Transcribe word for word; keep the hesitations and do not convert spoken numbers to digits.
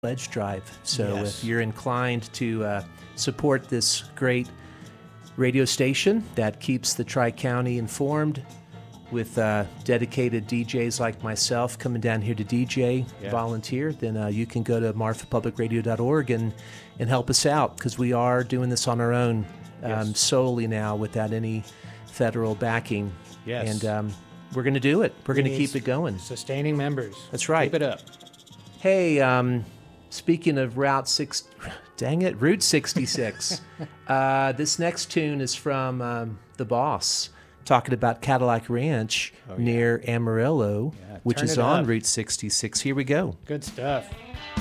pledge drive. So Yes. if you're inclined to uh, support this great radio station that keeps the Tri-County informed with uh, dedicated D Js like myself coming down here to D J, Yeah. volunteer, then uh, you can go to marfa public radio dot org and, and help us out, because we are doing this on our own um, Yes. solely now without any federal backing. Yes. And um, we're going to do it. We're We going to need keep it going. Sustaining members. That's right. Keep it up. Hey, um, speaking of Route six, dang it, Route sixty-six. uh, this next tune is from um, The Boss, talking about Cadillac Ranch Oh, yeah. near Amarillo, Yeah, which turn is it on up. Route sixty-six. Here we go. Good stuff.